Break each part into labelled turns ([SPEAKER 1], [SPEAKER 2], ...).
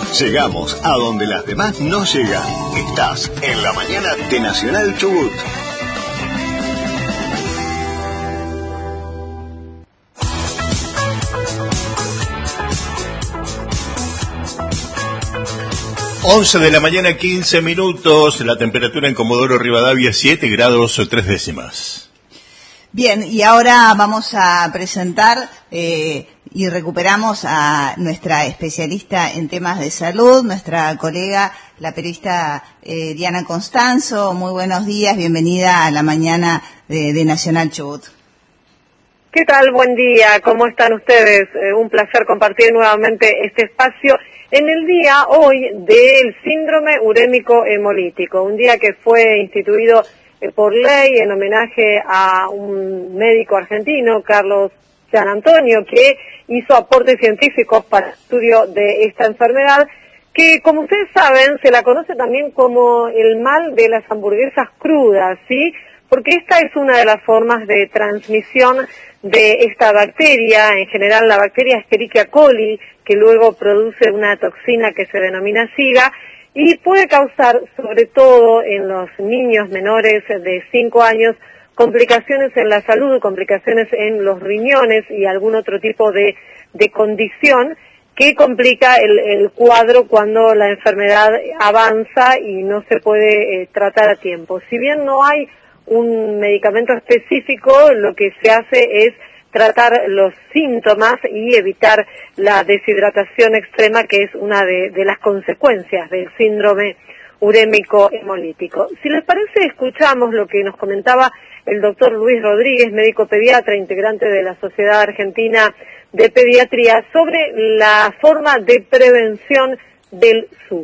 [SPEAKER 1] Llegamos a donde las demás no llegan. Estás en la mañana de Nacional Chubut. Once de la mañana, 15 minutos. La temperatura en Comodoro Rivadavia, 7 grados 3 décimas.
[SPEAKER 2] Bien, y ahora vamos a presentar y recuperamos a nuestra especialista en temas de salud, nuestra colega, la periodista Diana Constanzo. Muy buenos días, bienvenida a la mañana de Nacional Chubut.
[SPEAKER 3] ¿Qué tal? Buen día, ¿cómo están ustedes? Un placer compartir nuevamente este espacio en el día hoy del síndrome urémico hemolítico, un día que fue instituido por ley en homenaje a un médico argentino, Carlos Gian Antonio, que hizo aportes científicos para el estudio de esta enfermedad, que como ustedes saben se la conoce también como el mal de las hamburguesas crudas, ¿sí? Porque esta es una de las formas de transmisión de esta bacteria, en general la bacteria Escherichia coli, que luego produce una toxina que se denomina SIGA, y puede causar, sobre todo en los niños menores de 5 años, complicaciones en la salud, complicaciones en los riñones y algún otro tipo de condición que complica el cuadro cuando la enfermedad avanza y no se puede tratar a tiempo. Si bien no hay un medicamento específico, lo que se hace es tratar los síntomas y evitar la deshidratación extrema, que es una de las consecuencias del síndrome urémico hemolítico. Si les parece, escuchamos lo que nos comentaba el doctor Luis Rodríguez, médico pediatra, integrante de la Sociedad Argentina de Pediatría, sobre la forma de prevención del SU.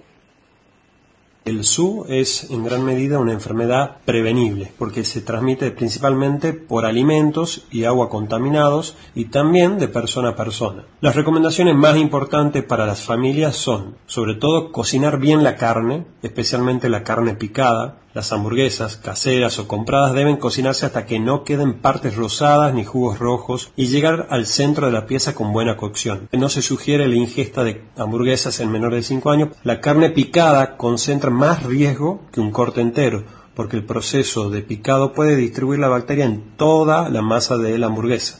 [SPEAKER 4] El SU es en gran medida una enfermedad prevenible porque se transmite principalmente por alimentos y agua contaminados y también de persona a persona. Las recomendaciones más importantes para las familias son, sobre todo, cocinar bien la carne, especialmente la carne picada. Las hamburguesas, caseras o compradas, deben cocinarse hasta que no queden partes rosadas ni jugos rojos y llegar al centro de la pieza con buena cocción. No se sugiere la ingesta de hamburguesas en menores de 5 años. La carne picada concentra más riesgo que un corte entero, porque el proceso de picado puede distribuir la bacteria en toda la masa de la hamburguesa.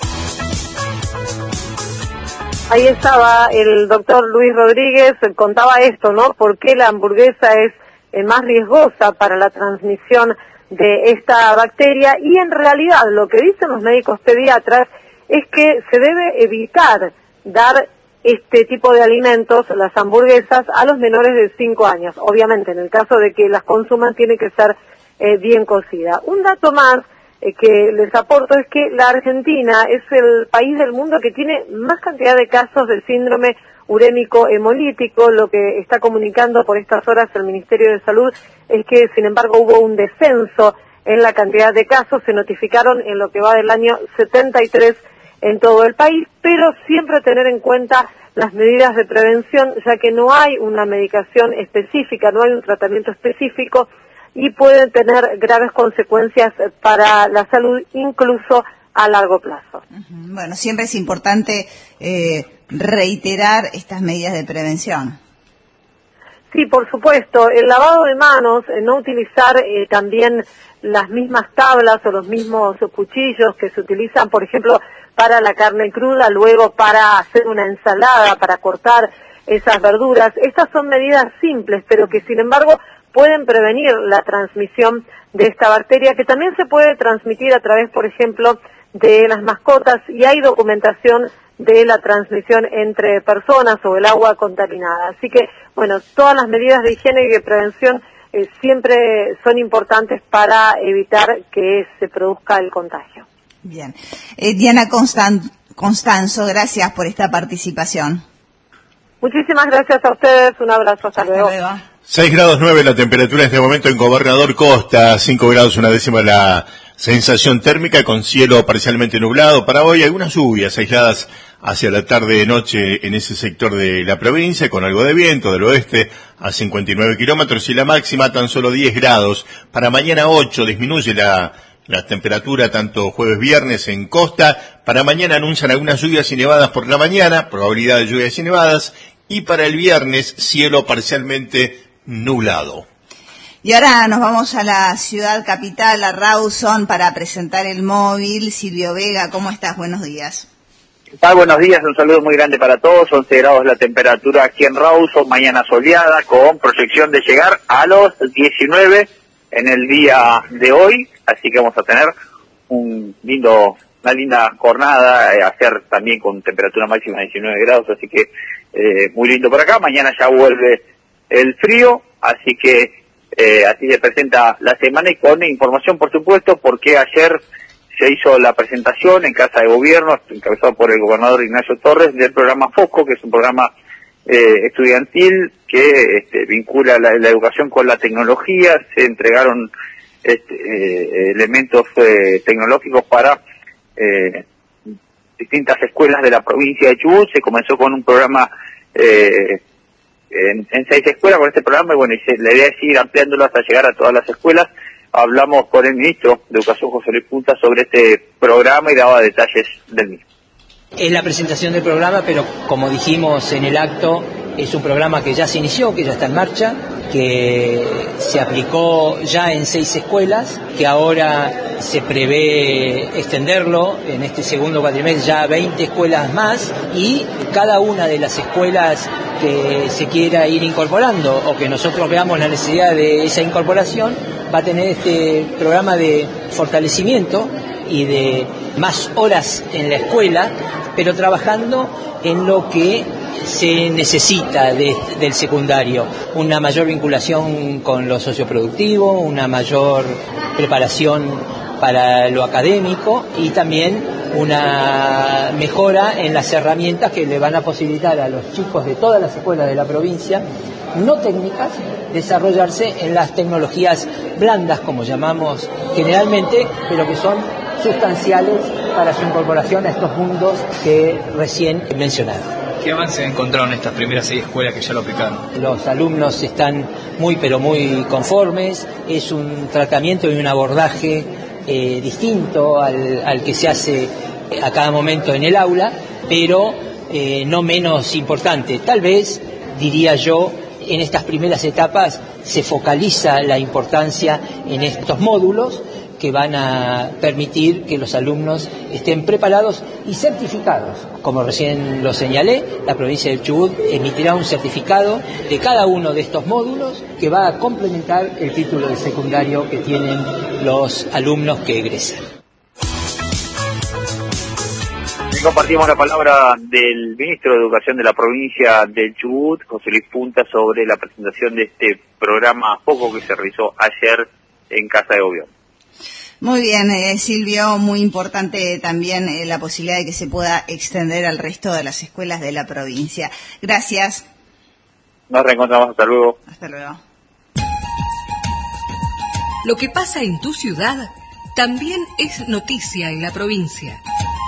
[SPEAKER 3] Ahí estaba el doctor Luis Rodríguez, contaba esto, ¿no? ¿Por qué la hamburguesa es más riesgosa para la transmisión de esta bacteria? Y en realidad lo que dicen los médicos pediatras es que se debe evitar dar este tipo de alimentos, las hamburguesas, a los menores de 5 años. Obviamente, en el caso de que las consuman, tiene que ser bien cocida. Un dato más que les aporto es que la Argentina es el país del mundo que tiene más cantidad de casos de síndrome urémico hemolítico. Lo que está comunicando por estas horas el Ministerio de Salud es que, sin embargo, hubo un descenso en la cantidad de casos. Se notificaron en lo que va del año 73 en todo el país, pero siempre tener en cuenta las medidas de prevención, ya que no hay una medicación específica, no hay un tratamiento específico y pueden tener graves consecuencias para la salud, incluso a largo plazo.
[SPEAKER 2] Bueno, siempre es importante reiterar estas medidas de prevención.
[SPEAKER 3] Sí, por supuesto. El lavado de manos, no utilizar también las mismas tablas o los mismos cuchillos que se utilizan, por ejemplo, para la carne cruda, luego para hacer una ensalada, para cortar esas verduras. Estas son medidas simples, pero que sin embargo pueden prevenir la transmisión de esta bacteria, que también se puede transmitir a través, por ejemplo, de las mascotas, y hay documentación de la transmisión entre personas o el agua contaminada. Así que, bueno, todas las medidas de higiene y de prevención siempre son importantes para evitar que se produzca el contagio.
[SPEAKER 2] Bien. Diana Constanzo, gracias por esta participación.
[SPEAKER 3] Muchísimas gracias a ustedes, un abrazo, hasta luego.
[SPEAKER 1] 6 grados 9 la temperatura en este momento en Gobernador Costa, 5 grados 1/10 la sensación térmica, con cielo parcialmente nublado para hoy, algunas lluvias aisladas hacia la tarde-noche en ese sector de la provincia, con algo de viento del oeste a 59 kilómetros y la máxima tan solo 10 grados. Para mañana 8 disminuye la temperatura tanto jueves viernes en Costa. Para mañana anuncian algunas lluvias y nevadas por la mañana, probabilidad de lluvias y nevadas, y para el viernes cielo parcialmente nublado.
[SPEAKER 2] Y ahora nos vamos a la ciudad capital, a Rawson, para presentar el móvil. Silvio Vega, ¿cómo estás? Buenos días.
[SPEAKER 5] ¿Qué tal? Buenos días, un saludo muy grande para todos. 11 grados la temperatura aquí en Rawson, mañana soleada, con proyección de llegar a los 19 en el día de hoy. Así que vamos a tener una linda jornada, hacer también con temperatura máxima de 19 grados, así que muy lindo por acá. Mañana ya vuelve el frío, así que así se presenta la semana y con información, por supuesto, porque ayer se hizo la presentación en Casa de Gobierno, encabezado por el gobernador Ignacio Torres, del programa FOCO, que es un programa estudiantil que vincula la educación con la tecnología. Se entregaron elementos tecnológicos para distintas escuelas de la provincia de Chubut. Se comenzó con un programa en 6 escuelas con este programa, y bueno, la idea es ir ampliándolo hasta llegar a todas las escuelas. Hablamos con el ministro de Educación, José Luis Punta, sobre este programa y daba detalles del mismo.
[SPEAKER 6] Es la presentación del programa, pero como dijimos en el acto, es un programa que ya se inició, que ya está en marcha, que se aplicó ya en 6 escuelas, que ahora se prevé extenderlo en este segundo cuatrimestre ya a 20 escuelas más, y cada una de las escuelas que se quiera ir incorporando o que nosotros veamos la necesidad de esa incorporación va a tener este programa de fortalecimiento y de más horas en la escuela, pero trabajando en lo que se necesita del secundario: una mayor vinculación con lo socioproductivo, una mayor preparación para lo académico y también una mejora en las herramientas que le van a posibilitar a los chicos de todas las escuelas de la provincia, no técnicas, desarrollarse en las tecnologías blandas, como llamamos generalmente, pero que son sustanciales para su incorporación a estos mundos que recién he mencionado.
[SPEAKER 7] ¿Qué avance encontraron en estas primeras 6 escuelas que ya lo aplicaron?
[SPEAKER 6] Los alumnos están muy conformes. Es un tratamiento y un abordaje distinto al que se hace a cada momento en el aula, pero no menos importante. Tal vez, diría yo, en estas primeras etapas se focaliza la importancia en estos módulos que van a permitir que los alumnos estén preparados y certificados. Como recién lo señalé, la provincia del Chubut emitirá un certificado de cada uno de estos módulos que va a complementar el título de secundario que tienen los alumnos que egresan.
[SPEAKER 5] Y compartimos la palabra del ministro de Educación de la provincia del Chubut, José Luis Punta, sobre la presentación de este programa FOCO que se realizó ayer en Casa de Gobierno.
[SPEAKER 2] Muy bien, Silvio, muy importante también la posibilidad de que se pueda extender al resto de las escuelas de la provincia. Gracias.
[SPEAKER 5] Nos reencontramos, hasta luego.
[SPEAKER 2] Hasta luego.
[SPEAKER 8] Lo que pasa en tu ciudad también es noticia en la provincia.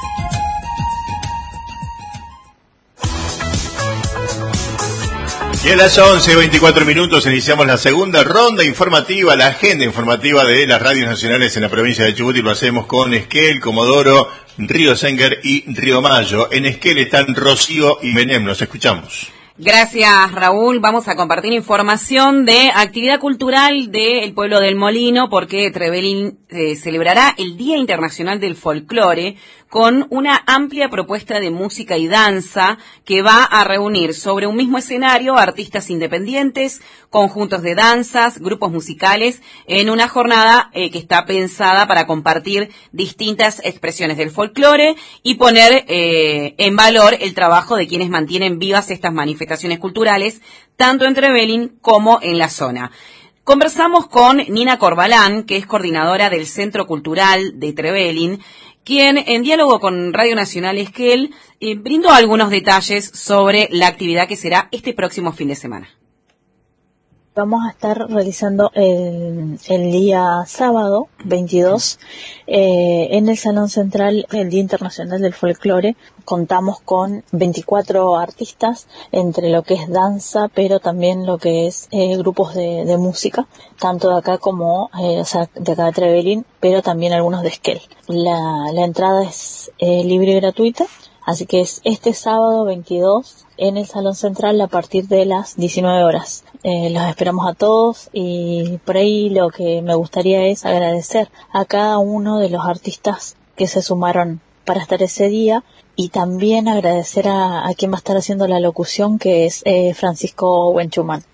[SPEAKER 1] Y a las 11:24 iniciamos la segunda ronda informativa, la agenda informativa de las radios nacionales en la provincia de Chubut, y lo hacemos con Esquel, Comodoro, Río Senguer y Río Mayo. En Esquel están Rocío y Menem, los escuchamos.
[SPEAKER 9] Gracias, Raúl. Vamos a compartir información de actividad cultural del pueblo del Molino, porque Trevelin celebrará el Día Internacional del Folclore con una amplia propuesta de música y danza que va a reunir sobre un mismo escenario artistas independientes, conjuntos de danzas, grupos musicales, en una jornada que está pensada para compartir distintas expresiones del folclore y poner en valor el trabajo de quienes mantienen vivas estas manifestaciones culturales, tanto en Trevelin como en la zona. Conversamos con Nina Corbalán, que es coordinadora del Centro Cultural de Trevelin, quien, en diálogo con Radio Nacional Esquel, brindó algunos detalles sobre la actividad que será este próximo fin de semana.
[SPEAKER 10] Vamos a estar realizando el día sábado 22 en el Salón Central el Día Internacional del Folclore. Contamos con 24 artistas, entre lo que es danza, pero también lo que es grupos de música, tanto de acá como de acá de Trevelin, pero también algunos de Esquel. La entrada es libre y gratuita, Así que es este sábado 22 en el Salón Central a partir de las 19 horas. Los esperamos a todos y por ahí lo que me gustaría es agradecer a cada uno de los artistas que se sumaron para estar ese día y también agradecer a quien va a estar haciendo la locución, que es Francisco Huenchumán.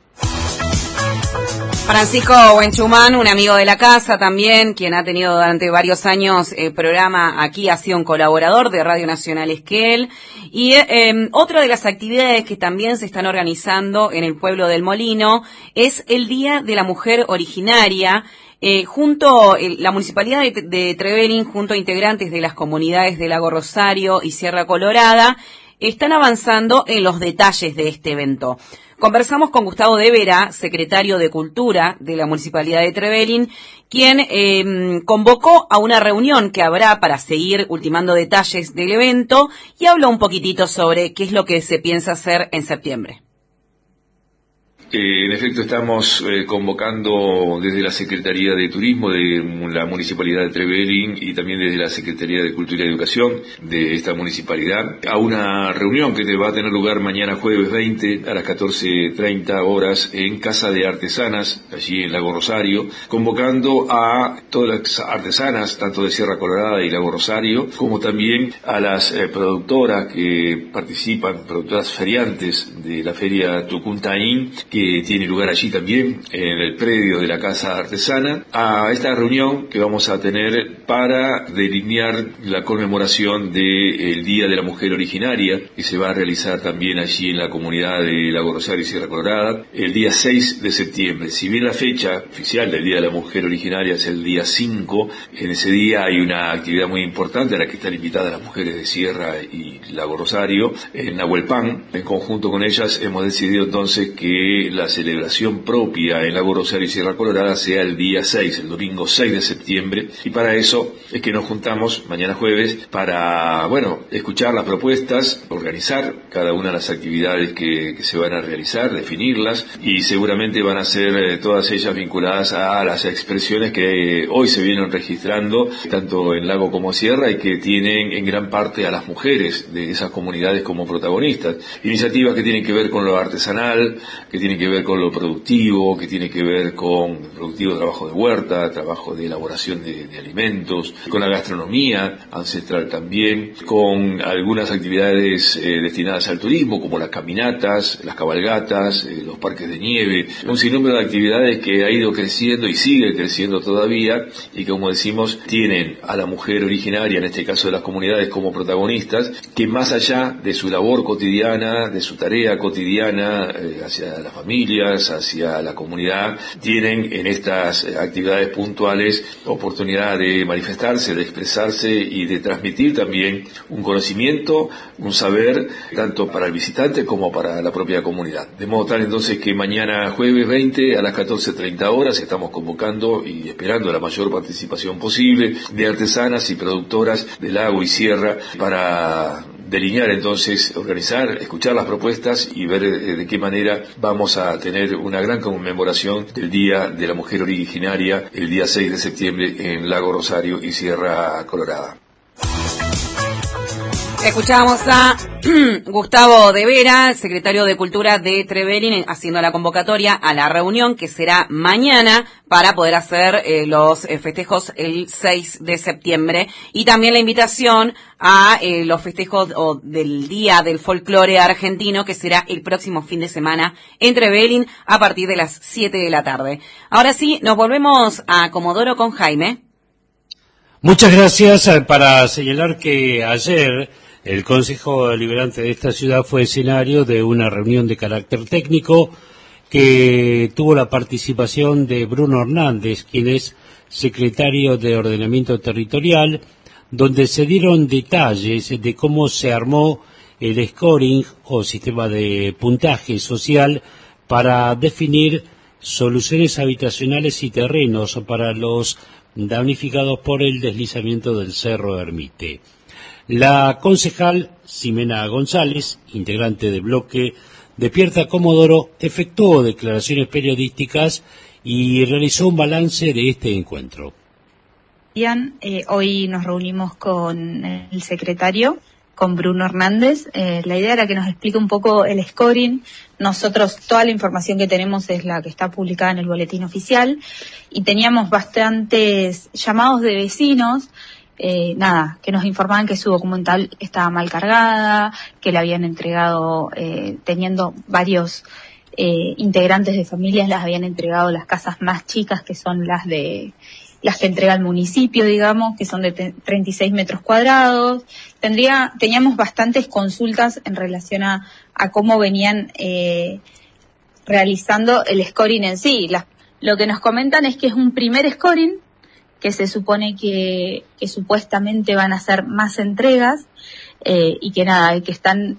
[SPEAKER 9] Francisco Huenchumán, un amigo de la casa también, quien ha tenido durante varios años programa aquí, ha sido un colaborador de Radio Nacional Esquel. Y otra de las actividades que también se están organizando en el pueblo del Molino es el Día de la Mujer Originaria. La Municipalidad de Trevelin, junto a integrantes de las comunidades de Lago Rosario y Sierra Colorada, están avanzando en los detalles de este evento. Conversamos con Gustavo de Vera, secretario de Cultura de la Municipalidad de Trevelin, quien convocó a una reunión que habrá para seguir ultimando detalles del evento y habló un poquitito sobre qué es lo que se piensa hacer en septiembre.
[SPEAKER 11] En efecto, estamos convocando desde la Secretaría de Turismo de la Municipalidad de Trevelin y también desde la Secretaría de Cultura y Educación de esta municipalidad a una reunión que va a tener lugar mañana jueves 20 a las 14:30 horas en Casa de Artesanas, allí en Lago Rosario, convocando a todas las artesanas, tanto de Sierra Colorada y Lago Rosario, como también a las productoras que participan, productoras feriantes de la Feria Tucuntaín, que tiene lugar allí también, en el predio de la Casa Artesana, a esta reunión que vamos a tener para delinear la conmemoración del Día de la Mujer Originaria, que se va a realizar también allí en la comunidad de Lago Rosario y Sierra Colorada, el día 6 de septiembre. Si bien la fecha oficial del Día de la Mujer Originaria es el día 5, en ese día hay una actividad muy importante a la que están invitadas las mujeres de Sierra y Lago Rosario, en Nahuelpan. En conjunto con ellas hemos decidido entonces que la celebración propia en Lago Rosario y Sierra Colorada sea el día 6, el domingo 6 de septiembre, y para eso es que nos juntamos mañana jueves para, escuchar las propuestas, organizar cada una de las actividades que se van a realizar, definirlas, y seguramente van a ser todas ellas vinculadas a las expresiones que hoy se vienen registrando, tanto en Lago como Sierra, y que tienen en gran parte a las mujeres de esas comunidades como protagonistas. Iniciativas que tienen que ver con lo artesanal, que tienen que ver con lo productivo, que tiene que ver con productivo trabajo de huerta, trabajo de elaboración de alimentos, con la gastronomía ancestral también, con algunas actividades destinadas al turismo, como las caminatas, las cabalgatas, los parques de nieve, un sinnúmero de actividades que ha ido creciendo y sigue creciendo todavía, y que, como decimos, tienen a la mujer originaria, en este caso de las comunidades, como protagonistas, que más allá de su labor cotidiana, de su tarea cotidiana hacia la familias, hacia la comunidad, tienen en estas actividades puntuales oportunidad de manifestarse, de expresarse y de transmitir también un conocimiento, un saber, tanto para el visitante como para la propia comunidad. De modo tal entonces que mañana jueves 20 a las 14:30 horas estamos convocando y esperando la mayor participación posible de artesanas y productoras de Lago y Sierra para delinear entonces, organizar, escuchar las propuestas y ver de qué manera vamos a tener una gran conmemoración del Día de la Mujer Originaria el día 6 de septiembre en Lago Rosario y Sierra Colorada.
[SPEAKER 9] Escuchábamos a Gustavo de Vera, secretario de Cultura de Trevelin, haciendo la convocatoria a la reunión que será mañana para poder hacer los festejos el 6 de septiembre. Y también la invitación a los festejos del Día del Folclore Argentino, que será el próximo fin de semana en Trevelin a partir de las 7 de la tarde. Ahora sí, nos volvemos a Comodoro con Jaime.
[SPEAKER 12] Muchas gracias. Para señalar que ayer el Consejo Deliberante de esta ciudad fue escenario de una reunión de carácter técnico que tuvo la participación de Bruno Hernández, quien es secretario de Ordenamiento Territorial, donde se dieron detalles de cómo se armó el scoring o sistema de puntaje social para definir soluciones habitacionales y terrenos para los damnificados por el deslizamiento del Cerro Ermite. La concejal Ximena González, integrante del bloque de Pierta Comodoro, efectuó declaraciones periodísticas y realizó un balance de este encuentro.
[SPEAKER 13] Hoy nos reunimos con el secretario con Bruno Hernández. La idea era que nos explique un poco el scoring. Nosotros, toda la información que tenemos es la que está publicada en el boletín oficial, y teníamos bastantes llamados de vecinos, que nos informaban que su documental estaba mal cargada, que le habían entregado, teniendo varios integrantes de familias, les habían entregado las casas más chicas, que son las que entrega el municipio, digamos, que son de 36 metros cuadrados. Teníamos bastantes consultas en relación a cómo venían realizando el scoring en sí. Lo que nos comentan es que es un primer scoring, que se supone que supuestamente van a hacer más entregas, y que están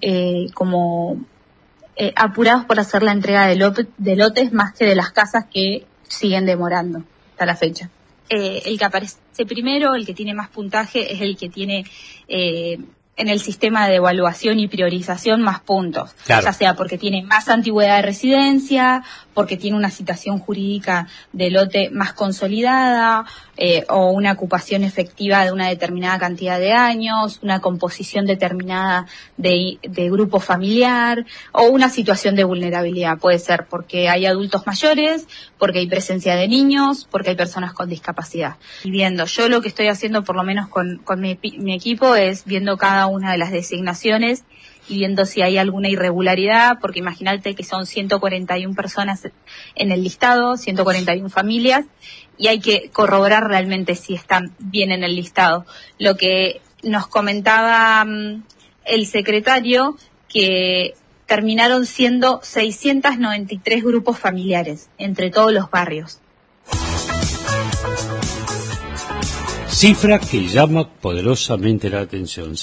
[SPEAKER 13] apurados por hacer la entrega de lotes más que de las casas, que siguen demorando hasta la fecha. El que aparece primero, el que tiene más puntaje, es el que tiene en el sistema de evaluación y priorización más puntos, claro, ya sea porque tiene más antigüedad de residencia, porque tiene una situación jurídica de lote más consolidada, o una ocupación efectiva de una determinada cantidad de años, una composición determinada de grupo familiar, o una situación de vulnerabilidad. Puede ser porque hay adultos mayores, porque hay presencia de niños, porque hay personas con discapacidad. Y yo lo que estoy haciendo, por lo menos con mi equipo, es viendo cada una de las designaciones y viendo si hay alguna irregularidad, porque imagínate que son 141 personas en el listado, 141 familias, y hay que corroborar realmente si están bien en el listado. Lo que nos comentaba el secretario, que terminaron siendo 693 grupos familiares entre todos los barrios.
[SPEAKER 12] Cifra que llama poderosamente la atención: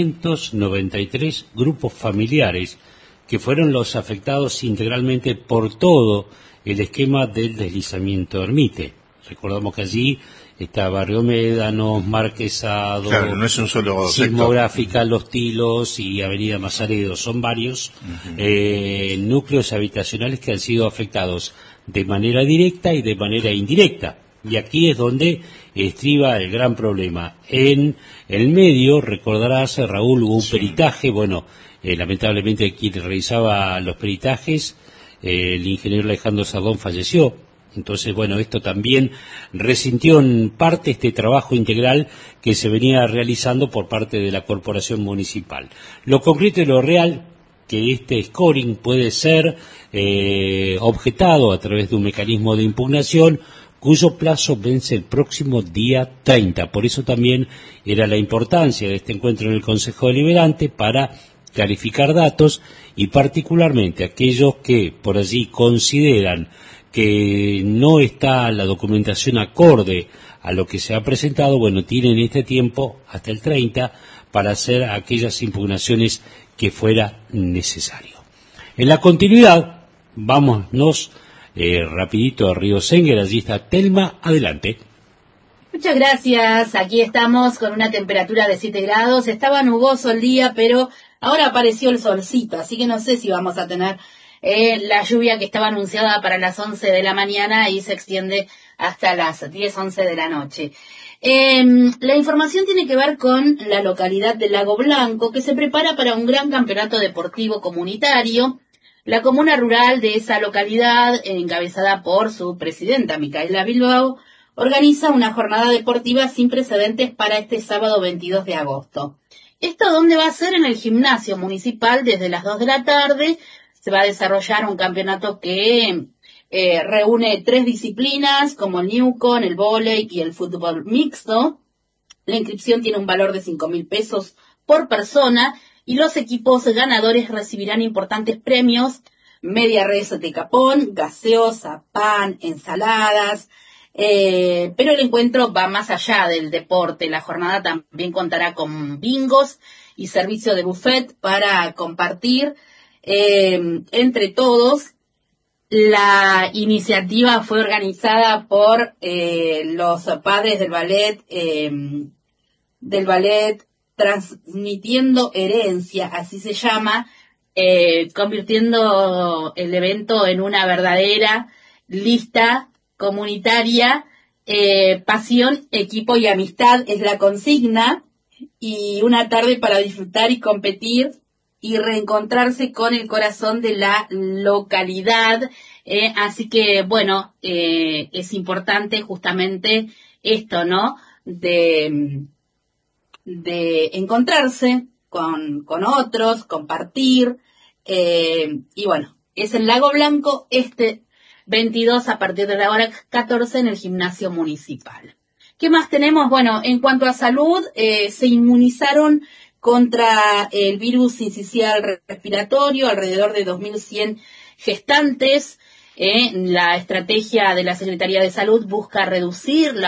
[SPEAKER 12] 693 grupos familiares que fueron los afectados integralmente por todo el esquema del deslizamiento Ermite. Recordamos que allí está Barrio Médanos, Marquesado,
[SPEAKER 1] claro, no es un solo
[SPEAKER 12] Sismográfica, Los Tilos y Avenida Mazaredo. Son varios núcleos habitacionales que han sido afectados de manera directa y de manera indirecta. Y aquí es donde estriba el gran problema. En el medio, recordarás, Raúl, hubo un peritaje. Lamentablemente quien realizaba los peritajes, el ingeniero Alejandro Sardón, falleció. Entonces, esto también resintió en parte este trabajo integral que se venía realizando por parte de la corporación municipal. Lo concreto y lo real, que este scoring puede ser objetado a través de un mecanismo de impugnación, cuyo plazo vence el próximo día 30. Por eso también era la importancia de este encuentro en el Consejo Deliberante, para clarificar datos, y particularmente aquellos que por allí consideran que no está la documentación acorde a lo que se ha presentado, tienen este tiempo hasta el 30 para hacer aquellas impugnaciones que fuera necesario. En la continuidad, vámonos rapidito a Río Senguer. Allí está Telma, adelante.
[SPEAKER 14] Muchas gracias, aquí estamos con una temperatura de 7 grados, estaba nuboso el día, pero ahora apareció el solcito, así que no sé si vamos a tener la lluvia que estaba anunciada para las 11 de la mañana y se extiende hasta las 10, 11 de la noche. La información tiene que ver con la localidad de Lago Blanco, que se prepara para un gran campeonato deportivo comunitario. La comuna rural de esa localidad, encabezada por su presidenta, Micaela Bilbao, organiza una jornada deportiva sin precedentes para este sábado 22 de agosto. ¿Esto dónde va a ser? En el gimnasio municipal, desde las 2 de la tarde. Se va a desarrollar un campeonato que reúne 3 disciplinas, como el Newcon, el vóley y el fútbol mixto. La inscripción tiene un valor de 5.000 pesos por persona, y los equipos ganadores recibirán importantes premios: media res de capón, gaseosa, pan, ensaladas. Pero el encuentro va más allá del deporte. La jornada también contará con bingos y servicio de buffet para compartir entre todos. La iniciativa fue organizada por los padres del ballet Transmitiendo Herencia, así se llama, convirtiendo el evento en una verdadera lista comunitaria. Pasión, equipo y amistad es la consigna. y una tarde para disfrutar y competir y reencontrarse con el corazón de la localidad. Así que, bueno, es importante justamente esto, ¿no? De encontrarse con otros, compartir. Y bueno, es el Lago Blanco este 22 a partir de la hora 14 en el gimnasio municipal. ¿Qué más tenemos? Bueno, en cuanto a salud, se inmunizaron contra el virus sincicial respiratorio alrededor de 2.100 gestantes. La estrategia de la Secretaría de Salud busca reducir la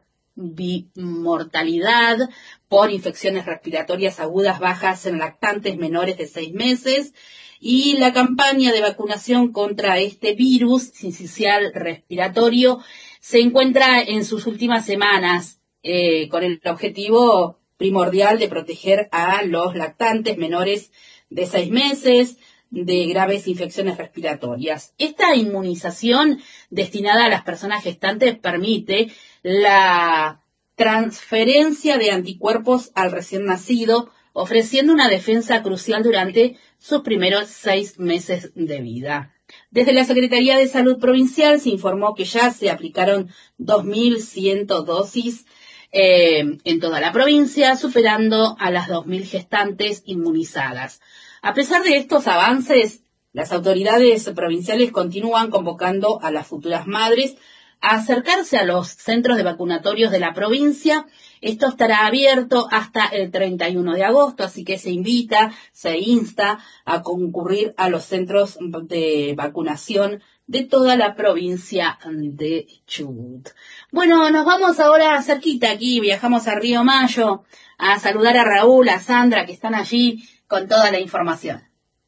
[SPEAKER 14] mortalidad por infecciones respiratorias agudas bajas en lactantes menores de 6 meses. Y la campaña de vacunación contra este virus sincicial respiratorio se encuentra en sus últimas semanas, con el objetivo primordial de proteger a los lactantes menores de 6 meses de graves infecciones respiratorias. Esta inmunización destinada a las personas gestantes permite la transferencia de anticuerpos al recién nacido, ofreciendo una defensa crucial durante sus primeros 6 meses de vida. Desde la Secretaría de Salud Provincial se informó que ya se aplicaron 2.100 dosis en toda la provincia, superando a las 2.000 gestantes inmunizadas. A pesar de estos avances, las autoridades provinciales continúan convocando a las futuras madres a acercarse a los centros de vacunatorios de la provincia. Esto estará abierto hasta el 31 de agosto, así que se insta a concurrir a los centros de vacunación de toda la provincia de Chubut. Bueno, nos vamos ahora cerquita aquí, viajamos a Río Mayo a saludar a Raúl, a Sandra, que están allí con toda la información.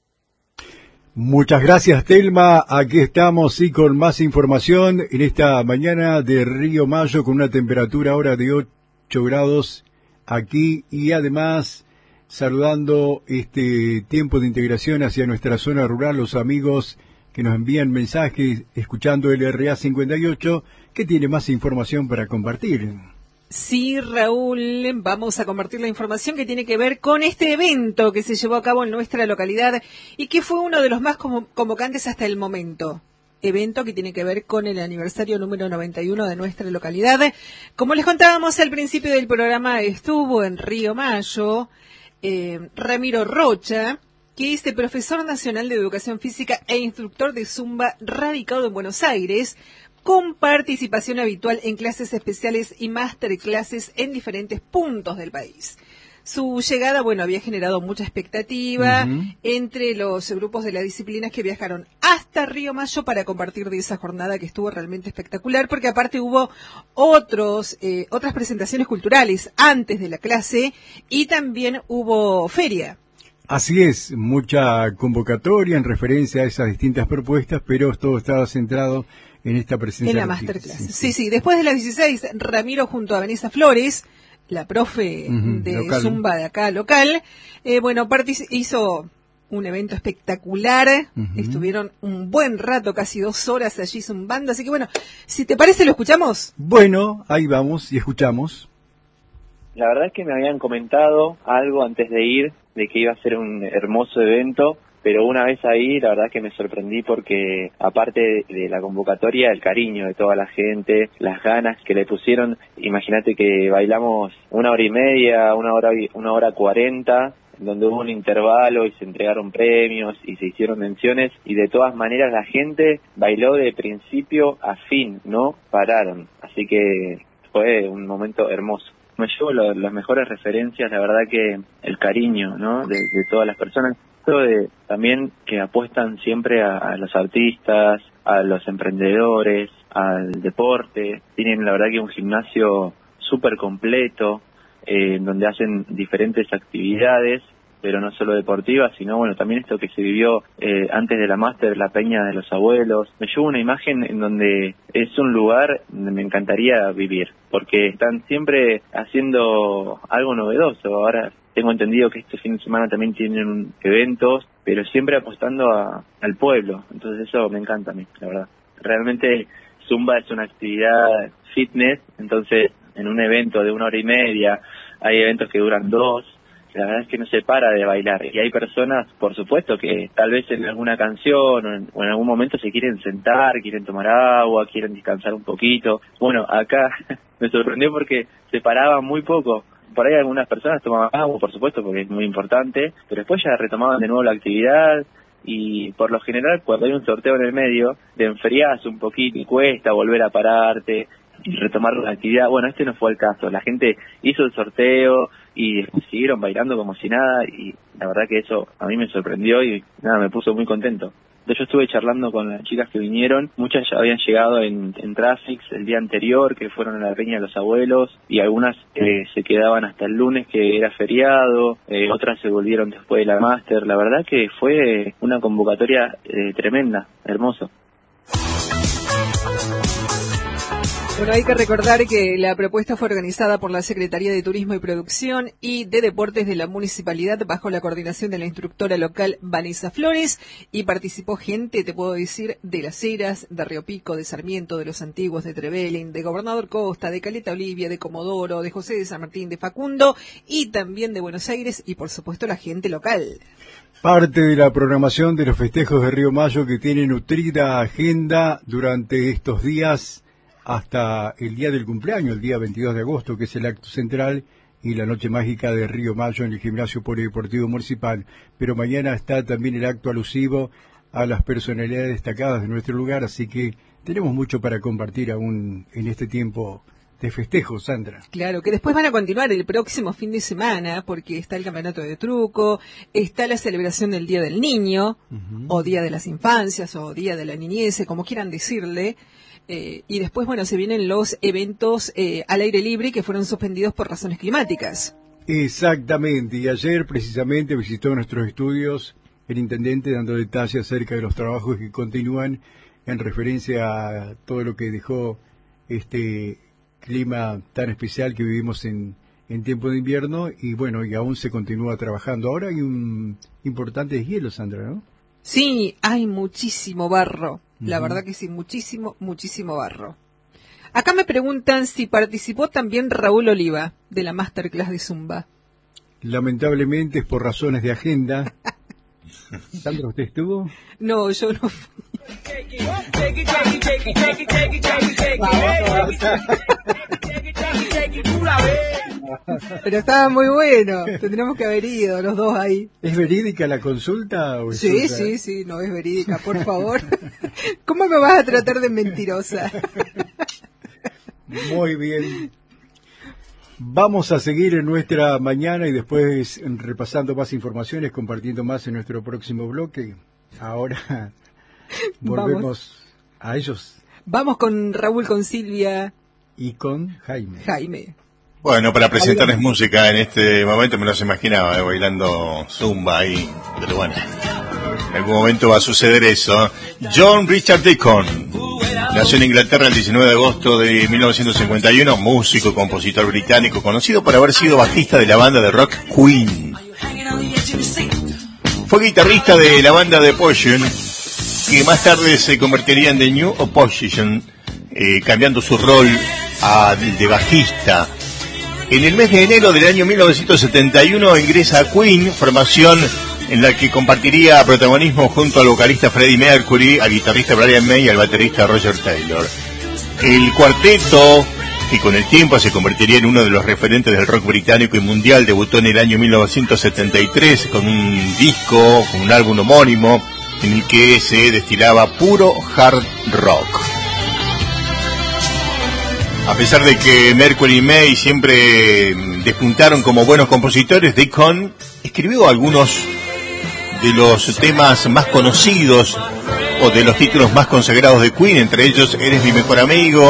[SPEAKER 15] Muchas gracias, Telma. Aquí estamos y con más información en esta mañana de Río Mayo con una temperatura ahora de 8 grados aquí y además saludando este tiempo de integración hacia nuestra zona rural, los amigos que nos envían mensajes escuchando el RA 58, que tiene más información para compartir.
[SPEAKER 16] Sí, Raúl, vamos a compartir la información que tiene que ver con este evento que se llevó a cabo en nuestra localidad y que fue uno de los más convocantes hasta el momento. Evento que tiene que ver con el aniversario número 91 de nuestra localidad. Como les contábamos al principio del programa, estuvo en Río Mayo Ramiro Rocha, que es profesor nacional de educación física e instructor de Zumba radicado en Buenos Aires, con participación habitual en clases especiales y masterclasses en diferentes puntos del país. Su llegada, había generado mucha expectativa entre los grupos de las disciplinas que viajaron hasta Río Mayo para compartir de esa jornada que estuvo realmente espectacular, porque aparte hubo otras presentaciones culturales antes de la clase y también hubo feria.
[SPEAKER 15] Así es, mucha convocatoria en referencia a esas distintas propuestas, pero todo estaba centrado en esta presentación.
[SPEAKER 16] En la masterclass. Sí. Después de las 16, Ramiro junto a Vanessa Flores, la profe de local. Zumba de acá local, hizo un evento espectacular. Estuvieron un buen rato, casi 2 horas allí zumbando. Así que si te parece, ¿lo escuchamos?
[SPEAKER 15] Bueno, ahí vamos y escuchamos.
[SPEAKER 17] La verdad es que me habían comentado algo antes de ir, de que iba a ser un hermoso evento, pero una vez ahí, la verdad es que me sorprendí porque, aparte de la convocatoria, el cariño de toda la gente, las ganas que le pusieron. Imagínate que bailamos 1 hora y media, 1 hora 40, donde hubo un intervalo y se entregaron premios y se hicieron menciones, y de todas maneras la gente bailó de principio a fin, no pararon. Así que fue un momento hermoso. Me llevo las mejores referencias, la verdad que el cariño, ¿no? de todas las personas, también que apuestan siempre a los artistas, a los emprendedores, al deporte. Tienen la verdad que un gimnasio súper completo, donde hacen diferentes actividades, pero no solo deportivas, sino también esto que se vivió antes de la máster, la peña de los abuelos. Me llevo una imagen en donde es un lugar donde me encantaría vivir, porque están siempre haciendo algo novedoso. Ahora tengo entendido que este fin de semana también tienen eventos, pero siempre apostando al pueblo. Entonces eso me encanta a mí, la verdad. Realmente Zumba es una actividad fitness, entonces en un evento de 1 hora y media, hay eventos que duran 2, la verdad es que no se para de bailar, y hay personas, por supuesto, que tal vez en alguna canción o en algún momento se quieren sentar, quieren tomar agua, quieren descansar un poquito. Bueno, acá me sorprendió porque se paraban muy poco. Por ahí algunas personas tomaban agua, por supuesto, porque es muy importante, pero después ya retomaban de nuevo la actividad, y por lo general cuando hay un sorteo en el medio, te enfriás un poquito y cuesta volver a pararte y retomar la actividad. Bueno, este no fue el caso, la gente hizo el sorteo y después siguieron bailando como si nada, y la verdad que eso a mí me sorprendió y nada, me puso muy contento. Yo estuve charlando con las chicas que vinieron, muchas ya habían llegado en Traffics el día anterior, que fueron a la Peña de los Abuelos, y algunas se quedaban hasta el lunes, que era feriado, otras se volvieron después de la Master. La verdad que fue una convocatoria tremenda, hermoso.
[SPEAKER 16] Bueno, hay que recordar que la propuesta fue organizada por la Secretaría de Turismo y Producción y de Deportes de la Municipalidad bajo la coordinación de la instructora local Vanessa Flores, y participó gente, te puedo decir, de Las Heras, de Río Pico, de Sarmiento, de Los Antiguos, de Trevelin, de Gobernador Costa, de Caleta Olivia, de Comodoro, de José de San Martín, de Facundo y también de Buenos Aires, y por supuesto la gente local.
[SPEAKER 15] Parte de la programación de los festejos de Río Mayo, que tiene nutrida agenda durante estos días hasta el día del cumpleaños, el día 22 de agosto, que es el acto central y la noche mágica de Río Mayo en el Gimnasio Polideportivo Municipal. Pero mañana está también el acto alusivo a las personalidades destacadas de nuestro lugar, así que tenemos mucho para compartir aún en este tiempo de festejo, Sandra.
[SPEAKER 16] Claro, que después van a continuar el próximo fin de semana, porque está el campeonato de truco, está la celebración del Día del Niño, o Día de las Infancias, o Día de la Niñez, como quieran decirle. Y después, bueno, se vienen los eventos al aire libre que fueron suspendidos por razones climáticas.
[SPEAKER 15] Exactamente, y ayer precisamente visitó nuestros estudios el intendente dando detalles acerca de los trabajos que continúan en referencia a todo lo que dejó este clima tan especial que vivimos en tiempo de invierno, y bueno, y aún se continúa trabajando. Ahora hay un importante deshielo, Sandra, ¿no?
[SPEAKER 16] Sí, hay muchísimo barro. La verdad que sí, muchísimo barro. Acá me preguntan si participó también Raúl Oliva de la Masterclass de Zumba.
[SPEAKER 15] Lamentablemente es por razones de agenda. ¿Sandra, usted estuvo?
[SPEAKER 16] No, yo no fui. Pero estaba muy bueno, tendríamos que haber ido los dos ahí.
[SPEAKER 15] ¿Es verídica la consulta? O
[SPEAKER 16] Sí, no es verídica, por favor. ¿Cómo me vas a tratar de mentirosa?
[SPEAKER 15] Muy bien. Vamos a seguir en nuestra mañana y después repasando más informaciones, compartiendo más en nuestro próximo bloque. Ahora volvemos a ellos.
[SPEAKER 16] Vamos con Raúl, con Silvia.
[SPEAKER 15] Y con Jaime.
[SPEAKER 1] Bueno, para presentarles música en este momento me los imaginaba, bailando zumba ahí, pero bueno, en algún momento va a suceder eso. John Richard Deacon nació en Inglaterra el 19 de agosto de 1951, músico y compositor británico, conocido por haber sido bajista de la banda de rock Queen. Fue guitarrista de la banda The Opposition, que más tarde se convertiría en The New Opposition, cambiando su rol al de bajista. En el mes de enero del año 1971 ingresa a Queen, formación en la que compartiría protagonismo junto al vocalista Freddie Mercury, al guitarrista Brian May y al baterista Roger Taylor. El cuarteto, que con el tiempo se convertiría en uno de los referentes del rock británico y mundial, debutó en el año 1973 con un disco, con un álbum homónimo, en el que se destilaba puro hard rock. A pesar de que Mercury y May siempre despuntaron como buenos compositores, Deacon escribió algunos de los temas más conocidos o de los títulos más consagrados de Queen, entre ellos Eres mi mejor amigo,